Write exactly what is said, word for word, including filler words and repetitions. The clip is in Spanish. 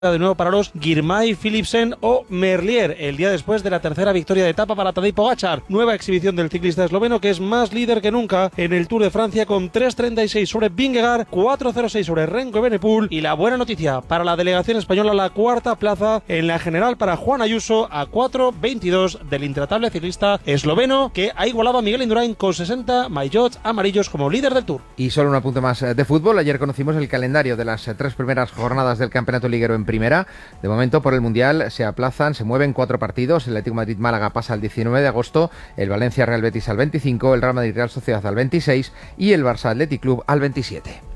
de nuevo para los Girmay, Philipsen o Merlier, el día después de la tercera victoria de etapa para Tadej Pogačar. Nueva exhibición del ciclista esloveno, que es más líder que nunca en el Tour de Francia, con tres treinta y seis sobre Vingegaard, cuatro cero seis sobre Renko Evenepoel, y la buena noticia para la delegación española, la cuarta plaza en la general para Juan Ayuso, a cuatro veintidós del intratable ciclista esloveno, que ha igualado a Miguel Indurain con sesenta maillots amarillos como líder del Tour. Y solo un apunte más de fútbol. Ayer conocimos el calendario de las tres primeras jornadas del Campeonato Liguero en primera. De momento, por el Mundial se aplazan, se mueven cuatro partidos. El Atlético Madrid-Málaga pasa al diecinueve de agosto, el Valencia-Real Betis al veinticinco, el Real Madrid-Real Sociedad al veintiséis y el Barça Athletic Club al veintisiete.